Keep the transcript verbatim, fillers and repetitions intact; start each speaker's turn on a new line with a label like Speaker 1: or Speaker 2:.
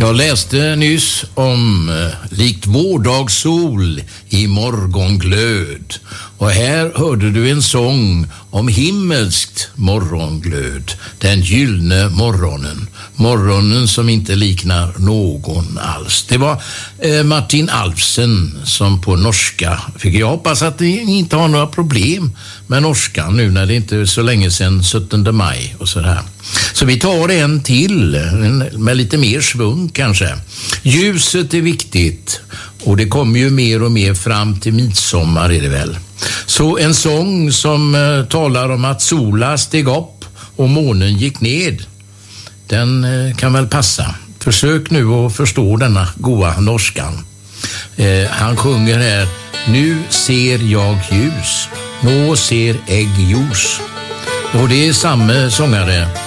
Speaker 1: Jag läste nyss om eh, likt vårdagssol i morgonglöd. Och här hörde du en sång om himmelskt morgonglöd. Den gyllene morgonen. Morgonen som inte liknar någon alls. Det var eh, Martin Alfsen som på norska fick jag hoppas att ni inte har några problem med norskan nu när det inte är så länge sedan sjuttonde maj och sådär. Så vi tar en till med lite mer svung kanske. Ljuset är viktigt och det kommer ju mer och mer fram till midsommar är det väl. Så en sång som eh, talar om att sola steg upp och månen gick ned. Den eh, kan väl passa. Försök nu att förstå denna goda norskan. Eh, han sjunger här: nu ser jag ljus, nå ser ägg ljus. Och det är samma sångare